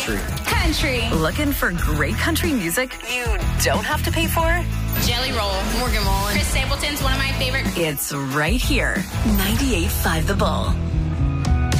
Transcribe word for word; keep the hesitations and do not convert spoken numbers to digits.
Country. Country. Looking for great country music you don't have to pay for? Jelly Roll. Morgan Wallen. Chris Stapleton's one of my favorite. It's right here. ninety-eight point five The Bull.